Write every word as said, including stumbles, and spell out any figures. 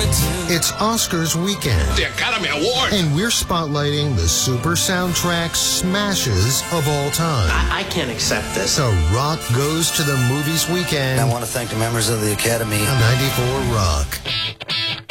It's Oscars weekend. The Academy Award. And we're spotlighting the super soundtrack smashes of all time. I, I can't accept this. So Rock goes to the movies weekend. I want to thank the members of the Academy. ninety-four Rock.